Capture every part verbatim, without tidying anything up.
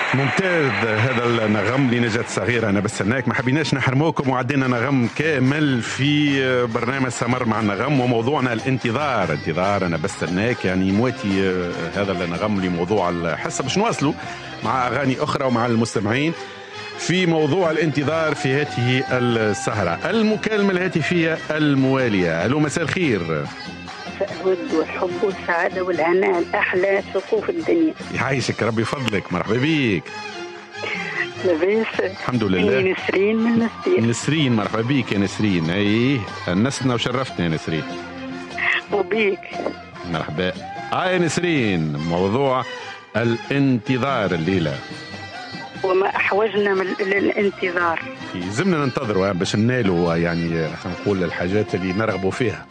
ممتاز هذا النغم لنجاة صغيرة. أنا بستناك، ما حبيناش نحرموكم وعدينا نغم كامل في برنامج سمر مع النغم، وموضوعنا الانتظار. انتظار أنا بستناك يعني مواتي هذا النغم لموضوع الحصة باش نواصلوا مع أغاني أخرى ومع المستمعين في موضوع الانتظار في هذه السهرة. المكالمة الهاتفية الموالية. ألو، مساء الخير. الود والحب والسعادة والهناء الأحلى سقوف الدنيا. يعيشك ربي فضلك، مرحبا بيك. لاباس الحمد لله. نسرين من نسرين. نسرين مرحبا بيك يا نسرين. اي نسنا وشرفتنا يا نسرين. وبيك مرحبا. اه يا نسرين، موضوع الانتظار الليلة. وما أحوجنا من للانتظار. يلزمنا ننتظروا باش ننالوا يعني خلينا نقول الحاجات اللي نرغبوا فيها.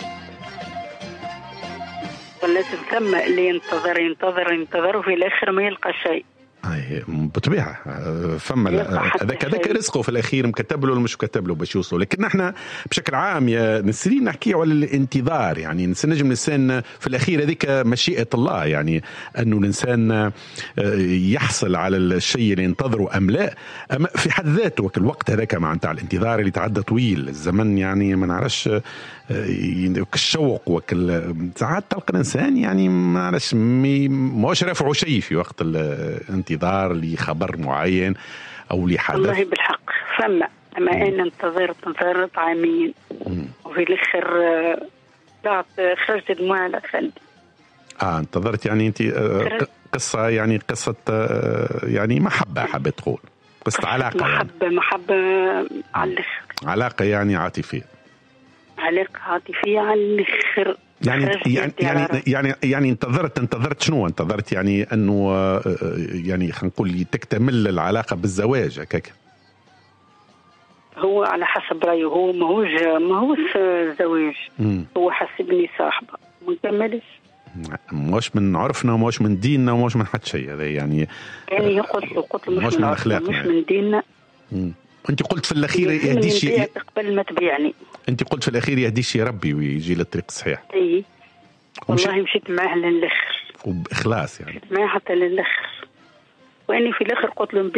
ولازم ثم اللي ينتظر ينتظر ينتظر وفي الآخر ما يلقى شيء. اي بالطبيعه فما هذاك هذاك رزقه في الاخير مكتب له ولا مش مكتب له باش يوصلوا. لكن احنا بشكل عام يا نسرين نحكي على الانتظار، يعني نجم الانسان في الاخير هذيك مشيئه الله، يعني انه الانسان يحصل على الشيء اللي ينتظره ام لا. أما في حد ذاته الوقت هذاك معناتها الانتظار اللي تعدى طويل الزمن، يعني ما نعرفش الشوق وكل ساعات تلقى الانسان يعني ما نعرفش ماهوش رافعه شيء في وقت الانتظار لخبر معين او لحدث. والله بالحق فما اما انا انتظرت انتظرت عامين وفي الاخر طلعت خرجت دموع على خدي. اه انتظرت يعني انت قصه يعني قصه يعني محبه حبيت تقول قصه علاقه محبه يعني. محبه على الاخر، علاقه يعني عاطفيه علاقه عاطفيه على الاخر. يعني يعني يعني, يعني يعني انتظرت انتظرت شنو انتظرت يعني انه يعني خلينا نقول تكتمل العلاقه بالزواج هكاك. هو على حسب رايه، هو ما هوش ما هوش زواج، هو حسبني صاحبه ما نكملش، مش من عرفنا ومش من ديننا ومش من حد شيء. هذا يعني يعني قلت له قلت له مش من اخلاقنا، مش يعني. من ديننا. مم. انت قلت في الاخير يهديش قبل ما تبيعني. انت قلت في الاخير يهديش يا ربي ويجي للطريق الصحيح. اي والله مشيت معاه للاخر وباخلاص يعني مشيت معاه حتى للاخر، واني في الاخر قلت له